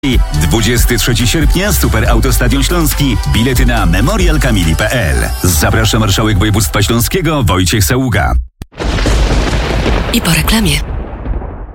23 sierpnia Super Autostadion Śląski. Bilety na memorialkamili.pl. Zaprasza marszałek województwa śląskiego Wojciech Saługa. I po reklamie.